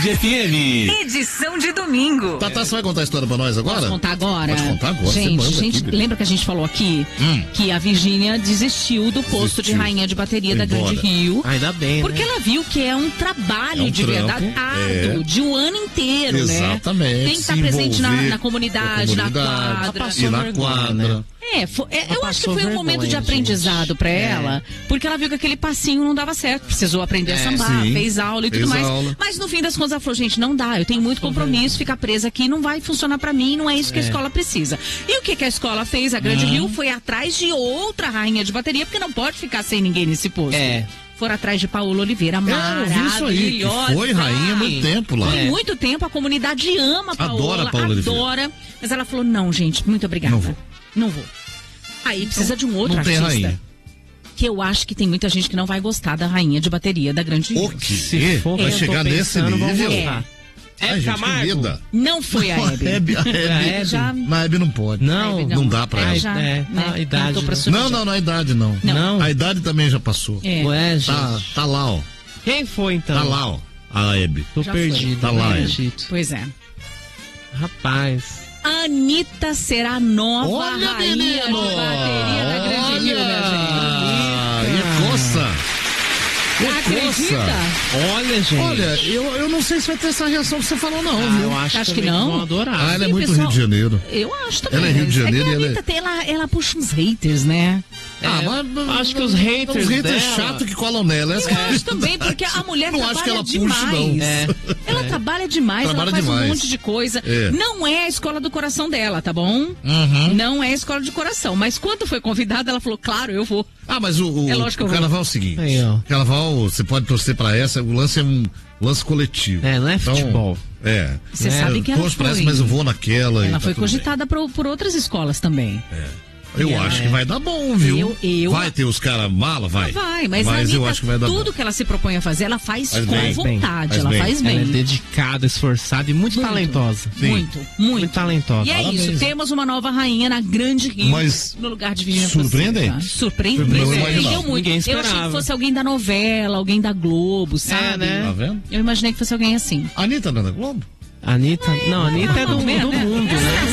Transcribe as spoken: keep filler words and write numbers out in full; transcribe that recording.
Tarde F M. Edição de domingo. Tatá, você vai contar a história pra nós agora? Posso contar agora? Pode contar agora. Gente, você manda gente aqui, lembra que a gente falou aqui hum. que a Virgínia desistiu do posto desistiu. de rainha de bateria Foi da embora. Grande Rio. Ainda bem, Porque né? ela viu que é um trabalho É um de trampo, verdade, árduo, é. de um ano inteiro, Exatamente. né? Tem que estar Se presente na, envolver na comunidade, com a na comunidade, quadra. e na vergonha, quadra. né? É, foi, é, eu acho que passou foi um vergonha, momento de gente. aprendizado pra É. ela, porque ela viu que aquele passinho não dava certo, precisou aprender a É, sambar, sim. fez aula e Fez tudo mais. aula. Mas no fim das contas ela falou, gente, não dá, eu tenho muito compromisso, ficar presa aqui não vai funcionar pra mim, não é isso que a É. escola precisa. E o que, que a escola fez? A Grande Rio foi atrás de outra rainha de bateria, porque não pode ficar sem ninguém nesse posto. É. Foram atrás de Paola Oliveira, É, eu vi isso aí, que maravilhosa. foi rainha há muito tempo lá. Por É. muito tempo, a comunidade ama a Paola, Adora a Paola Oliveira. adora. Mas ela falou, não, gente, muito obrigada. Não vou. Não vou. Aí precisa de um outro não tem artista. rainha. Que eu acho que tem muita gente que não vai gostar da rainha de bateria da Grande Rio. O quê? Se for, Vai eu tô chegar nesse pensando, vamos nível? voltar. Ai, É gente, que Camargo? medo. Não foi a Hebe. A Hebe, a A Hebe, Hebe? Já- Na Hebe não pode. Não, Hebe não dá pra É, ela. já, É, né? a idade, Cantou pra né? subir. Não, não, na idade não. Não. Não. A idade também já passou. É. Ué, gente. Tá, tá lá, ó. Quem foi então? Tá lá, ó. A Hebe. Tô Já perdido. Tá lá, não é. acredito. Pois é. Rapaz. A Anitta será a nova Olha, rainha menino! de bateria da Grande Rio, minha gente. Ah, e coça. E Acredita? coça. Olha, gente. Olha, eu, eu não sei se vai ter essa reação que você falou, não, Ah, viu? eu acho, Acho que também não. vão adorar. Ah, ela é Sim, muito pessoal, Rio de Janeiro. Eu acho também. Ela é Rio de mas Janeiro É que e a ela é- Anitta tem, ela, ela puxa uns haters, né? Ah, É, mas, acho que os haters Os haters dela- chatos que colam nela. Essa Eu que- acho também, porque a mulher Não trabalha acho que ela puxe, demais. não. É. Ela trabalha demais, Trabalha ela faz demais. um monte de coisa. É. Não é a escola do coração dela, tá bom? Uhum. Não é a escola de coração. Mas quando foi convidada, ela falou, claro, eu vou. Ah, mas o, o, É lógico que o eu vou. carnaval é o seguinte. Aí, ó. O carnaval, você pode torcer pra essa, o lance é um lance coletivo. É, não é Então, futebol. É. Você É, sabe que Eu ela torço pra foi... essa, mas eu vou naquela. e Ela tá foi tudo bem. cogitada por, por outras escolas também. Eu E acho ela- que vai dar bom, viu? Eu- eu- Vai ter os caras mala, vai. Vai, mas, a eu Anitta, acho que vai dar tudo bom. que ela se propõe a fazer, ela faz, Faz com bem. vontade, Faz ela bem. faz bem. Ela é dedicada, esforçada e muito, Muito. talentosa. Sim. Muito, muito. Muito talentosa. E é Parabéns. isso, temos uma nova rainha na Grande Rio, Mas no lugar de Virgínia surpreendente? Fonseca. Surpreendente. Não Surpreendeu imaginava. muito. Ninguém Eu achei esperava. que fosse alguém da novela, alguém da Globo, sabe? né? Tá vendo? Eu imaginei que fosse alguém assim. A Anitta não é da Globo? Anitta? Não, Anitta é do, do Né? mundo, né?